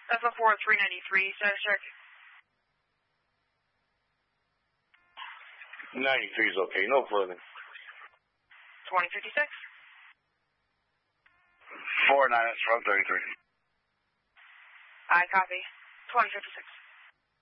FO4 393, status check. 93 is okay, no further. 2056. 49 from 33. I copy. 2056.